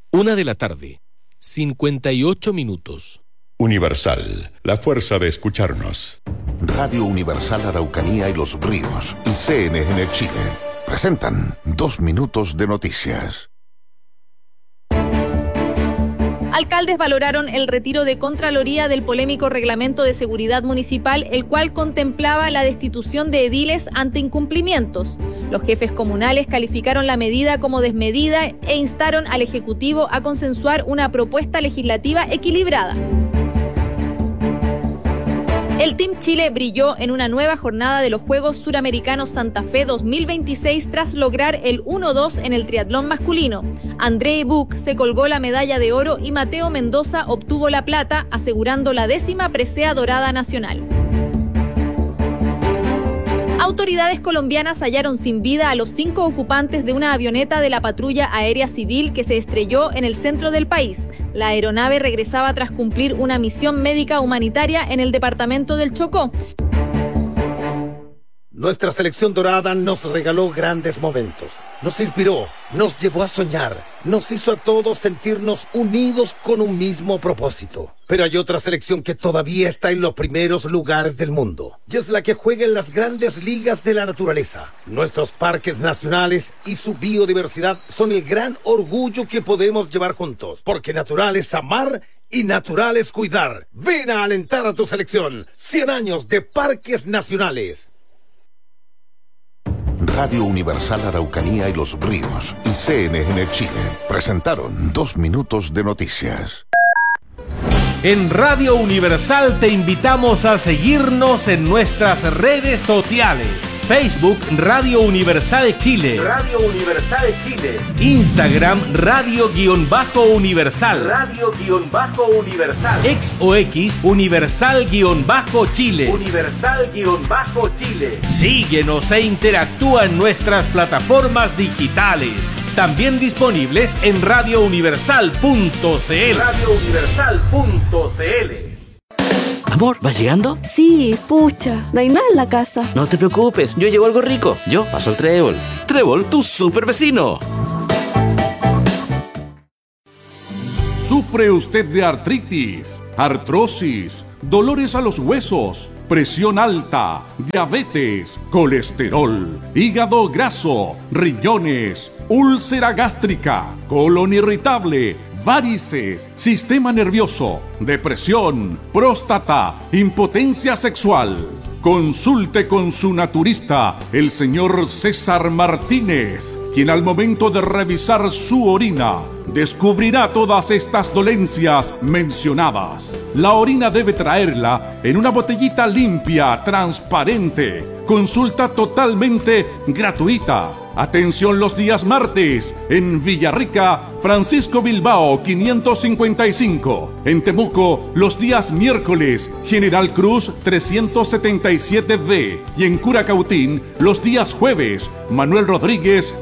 1:00 58 minutos. Universal, la fuerza de escucharnos. Radio Universal Araucanía y Los Ríos y CNN Chile presentan 2 minutos de noticias. Alcaldes valoraron el retiro de Contraloría del polémico Reglamento de Seguridad Municipal, el cual contemplaba la destitución de ediles ante incumplimientos. Los jefes comunales calificaron la medida como desmedida e instaron al Ejecutivo a consensuar una propuesta legislativa equilibrada. El Team Chile brilló en una nueva jornada de los Juegos Suramericanos Santa Fe 2026 tras lograr el 1-2 en el triatlón masculino. Andrei Buch se colgó la medalla de oro y Mateo Mendoza obtuvo la plata, asegurando la 10ª presea dorada nacional. Autoridades colombianas hallaron sin vida a los 5 ocupantes de una avioneta de la patrulla aérea civil que se estrelló en el centro del país. La aeronave regresaba tras cumplir una misión médica humanitaria en el departamento del Chocó. Nuestra selección dorada nos regaló grandes momentos, nos inspiró, nos llevó a soñar, nos hizo a todos sentirnos unidos con un mismo propósito. Pero hay otra selección que todavía está en los primeros lugares del mundo, y es la que juega en las grandes ligas de la naturaleza. Nuestros parques nacionales y su biodiversidad son el gran orgullo que podemos llevar juntos, porque natural es amar y natural es cuidar. Ven a alentar a tu selección. 100 años de parques nacionales. Radio Universal Araucanía y Los Ríos y CNN Chile presentaron 2 minutos de noticias. En Radio Universal te invitamos a seguirnos en nuestras redes sociales. Facebook Radio Universal Chile. Radio Universal Chile. Instagram Radio-Universal. Radio-Universal. X o X Universal-Chile. Universal-Chile. Síguenos e interactúa en nuestras plataformas digitales. También disponibles en radiouniversal.cl. Radiouniversal.cl. Amor, ¿vas llegando? Sí, pucha, no hay nada en la casa. No te preocupes, yo llevo algo rico. Yo paso el Trébol. Trébol, tu super vecino. ¿Sufre usted de artritis, artrosis, dolores a los huesos, presión alta, diabetes, colesterol, hígado graso, riñones, úlcera gástrica, colon irritable, varices, sistema nervioso, depresión, próstata, impotencia sexual? Consulte con su naturista, el señor César Martínez, quien al momento de revisar su orina descubrirá todas estas dolencias mencionadas. La orina debe traerla en una botellita limpia, transparente. Consulta totalmente gratuita. Atención los días martes en Villarrica, Francisco Bilbao 555. En Temuco los días miércoles, General Cruz 377B. Y en Curacautín los días jueves, Manuel Rodríguez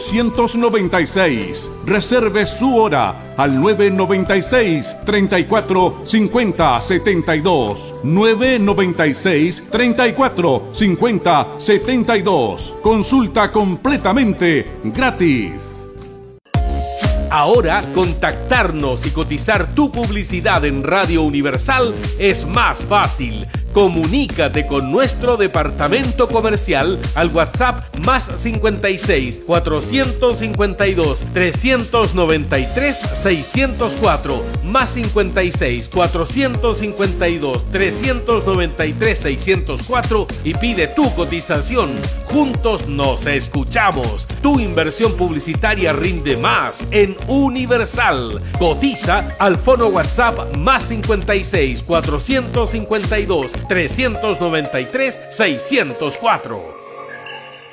896. Reserve su hora al 996 34 50 72. 996 34 50 72. Consulta completamente gratis. Ahora, contactarnos y cotizar tu publicidad en Radio Universal es más fácil. Comunícate con nuestro departamento comercial al WhatsApp más 56 452 393 604 más 56 452 393 604 y pide tu cotización. Juntos nos escuchamos. Tu inversión publicitaria rinde más en Universal. Cotiza al fono WhatsApp más 56 452 393 604.